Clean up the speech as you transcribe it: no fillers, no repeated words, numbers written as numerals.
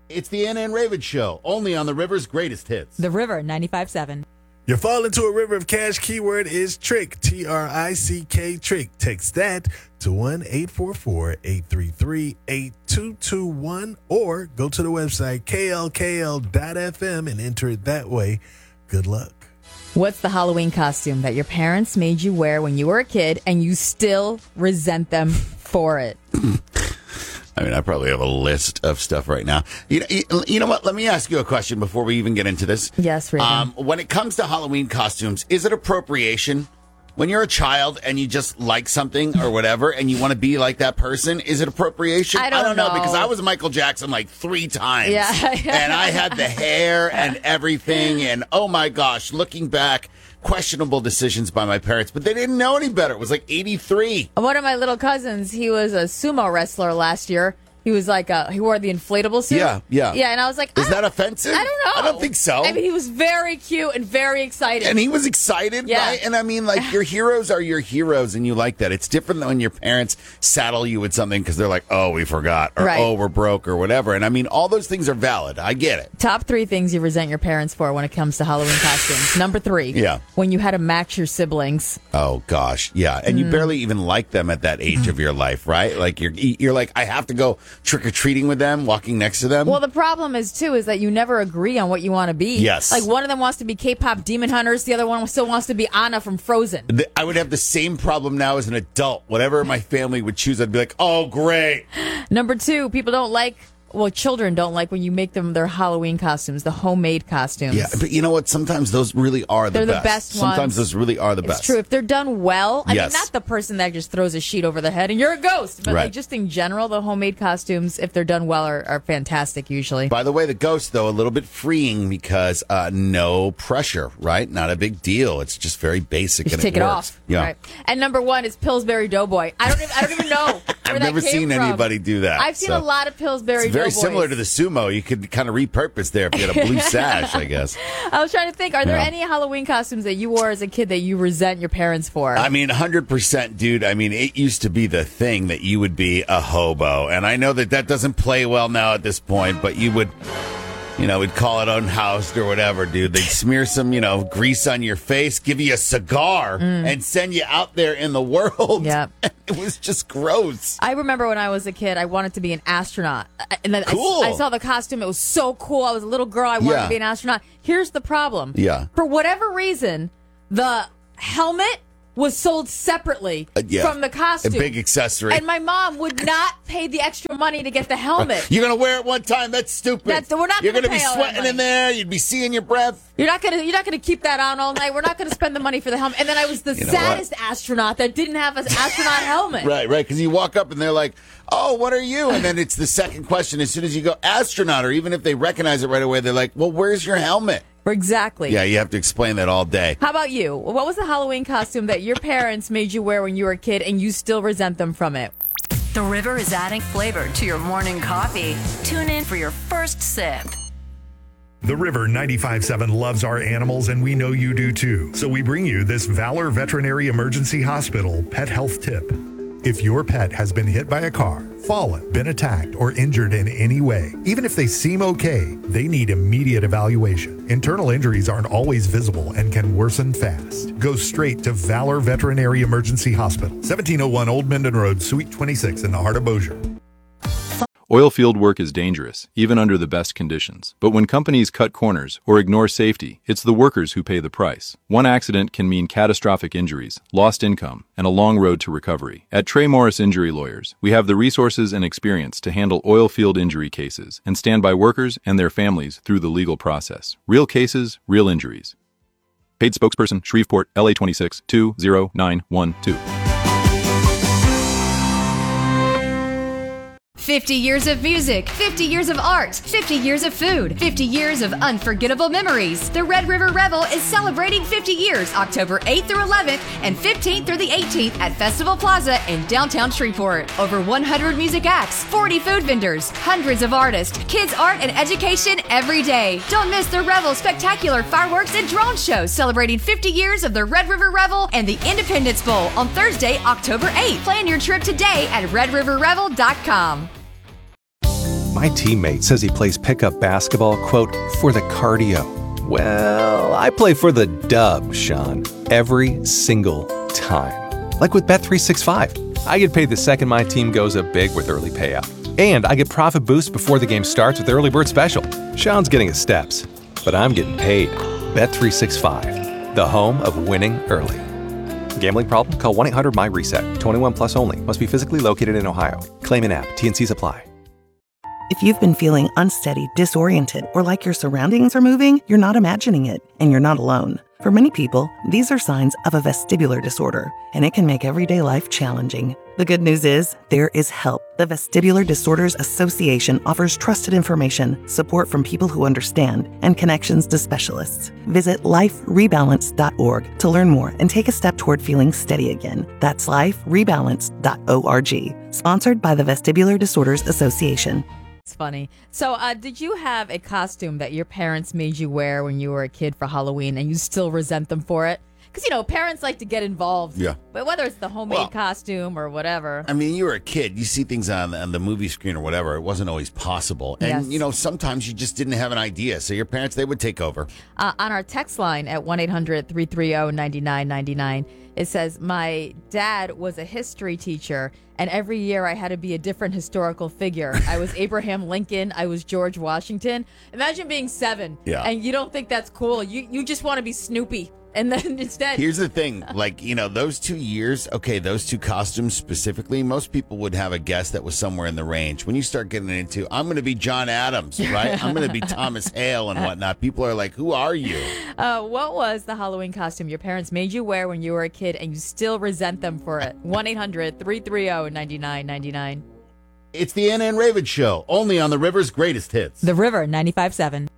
It's the Anna and Raven Show, only on the River's greatest hits. The River 95.7. You fall into a river of cash. Keyword is trick. TRICK, trick. Text that to 1-844-833-8221 or go to the website klkl.fm and enter it that way. Good luck. What's the Halloween costume that your parents made you wear when you were a kid and you still resent them for it? I mean, I probably have a list of stuff right now. You know what? Let me ask you a question before we even get into this. Yes, Raven. When it comes to Halloween costumes, is it appropriation? When you're a child and you just like something or whatever and you want to be like that person, is it appropriation? I don't know. Because I was Michael Jackson like 3 times. Yeah. And I had the hair and everything. And oh my gosh, looking back, questionable decisions by my parents, but they didn't know any better. It was like 83. One of my little cousins, he was a sumo wrestler last year. He was like, he wore the inflatable suit. Yeah. Yeah, and I was like, is that offensive? I don't know. I don't think so. I mean, he was very cute and very excited. And he was excited, Yeah. right? And I mean, like, your heroes are your heroes, and you like that. It's different than when your parents saddle you with something because they're like, oh, we forgot, or Right. oh, we're broke, or whatever. And I mean, all those things are valid. I get it. Top 3 things you resent your parents for when it comes to Halloween costumes. Number 3. Yeah. When you had to match your siblings. Oh, gosh. Yeah. And you barely even like them at that age of your life, right? Like, you're like, I have to go trick-or-treating with them, walking next to them. Well, the problem is, too, is that you never agree on what you want to be. Yes. Like, one of them wants to be K-pop Demon Hunters. The other one still wants to be Anna from Frozen. I would have the same problem now as an adult. Whatever my family would choose, I'd be like, oh, great. Number 2, people don't like... Well, children don't like when you make them their Halloween costumes, the homemade costumes. Yeah, but you know what? Sometimes those really are the They're best. the best ones. Sometimes those really are the best. It's true. If they're done well, I Yes. mean, not the person that just throws a sheet over the head and you're a ghost, but Right. like just in general, the homemade costumes, if they're done well, are fantastic usually. By the way, the ghost, though, a little bit freeing because no pressure, right? Not a big deal. It's just very basic. You should and take it works. off. Yeah. Right. And number 1 is Pillsbury Doughboy. I don't even know where I've that never came seen from. anybody do that. I've seen so. a lot of Pillsbury It's very Doughboys. similar to the sumo. You could kind of repurpose there if you had a blue sash, I guess. I was trying to think, are there Yeah. any Halloween costumes that you wore as a kid that you resent your parents for? I mean, 100%, dude. I mean, it used to be the thing that you would be a hobo. And I know that doesn't play well now at this point, but you would... we'd call it unhoused or whatever, dude. They'd smear some, grease on your face, give you a cigar, and send you out there in the world. Yep. It was just gross. I remember when I was a kid, I wanted to be an astronaut. And then Cool. I saw the costume. It was so cool. I was a little girl. I wanted Yeah. to be an astronaut. Here's the problem. Yeah. For whatever reason, the helmet was sold separately Yeah. from the costume. A big accessory. And my mom would not pay the extra money to get the helmet. You're going to wear it one time. That's stupid. We're not You're gonna gonna be pay all that sweating money. in there. You'd be seeing your breath. You're not gonna keep that on all night. We're not gonna spend the money for the helmet. And then I was the know saddest astronaut that didn't have an astronaut helmet. Right. Because you walk up and they're like, oh, what are you? And then it's the second question. As soon as you go astronaut, or even if they recognize it right away, they're like, well, where's your helmet? Exactly. Yeah, you have to explain that all day. How about you? What was the Halloween costume that your parents made you wear when you were a kid and you still resent them from it? The River is adding flavor to your morning coffee. Tune in for your first sip. The River 95.7 loves our animals, and we know you do too. So we bring you this Valor Veterinary Emergency Hospital pet health tip. If your pet has been hit by a car, fallen, been attacked, or injured in any way, even if they seem okay, they need immediate evaluation. Internal injuries aren't always visible and can worsen fast. Go straight to Valor Veterinary Emergency Hospital, 1701 Old Minden Road, Suite 26 in the heart of Bossier. Oilfield work is dangerous, even under the best conditions. But when companies cut corners or ignore safety, it's the workers who pay the price. One accident can mean catastrophic injuries, lost income, and a long road to recovery. At Trey Morris Injury Lawyers, we have the resources and experience to handle oilfield injury cases and stand by workers and their families through the legal process. Real cases, real injuries. Paid spokesperson, Shreveport, LA 26 20912. 50 years of music, 50 years of art, 50 years of food, 50 years of unforgettable memories. The Red River Revel is celebrating 50 years, October 8th through 11th and 15th through the 18th at Festival Plaza in downtown Shreveport. Over 100 music acts, 40 food vendors, hundreds of artists, kids art and education every day. Don't miss the Revel spectacular fireworks and drone show celebrating 50 years of the Red River Revel and the Independence Bowl on Thursday, October 8th. Plan your trip today at redriverrevel.com. My teammate says he plays pickup basketball, quote, for the cardio. Well, I play for the dub, Sean, every single time. Like with Bet365. I get paid the second my team goes up big with early payout. And I get profit boost before the game starts with Early Bird Special. Sean's getting his steps, but I'm getting paid. Bet365, the home of winning early. Gambling problem? Call 1-800-MY-RESET. 21 plus only. Must be physically located in Ohio. Claim in app. T&Cs apply. If you've been feeling unsteady, disoriented, or like your surroundings are moving, you're not imagining it, and you're not alone. For many people, these are signs of a vestibular disorder, and it can make everyday life challenging. The good news is, there is help. The Vestibular Disorders Association offers trusted information, support from people who understand, and connections to specialists. Visit liferebalance.org to learn more and take a step toward feeling steady again. That's liferebalance.org. Sponsored by the Vestibular Disorders Association. It's funny. So, did you have a costume that your parents made you wear when you were a kid for Halloween and you still resent them for it? Because, parents like to get involved. Yeah. But whether it's the homemade costume or whatever. I mean, you were a kid. You see things on the movie screen or whatever. It wasn't always possible. And, Yes. Sometimes you just didn't have an idea. So your parents, they would take over. On our text line at 1-800-330-9999, it says, my dad was a history teacher, and every year I had to be a different historical figure. I was Abraham Lincoln. I was George Washington. Imagine being 7, and you don't think that's cool. You just want to be Snoopy. And then instead... Here's the thing. Those 2 years, those two costumes specifically, most people would have a guess that was somewhere in the range. When you start getting into, I'm going to be John Adams, right? I'm going to be Thomas Hale and whatnot. People are like, who are you? What was the Halloween costume your parents made you wear when you were a kid and you still resent them for it? 1-800-330-9999. It's the Anna and Raven Show, only on the River's Greatest Hits. The River 95.7.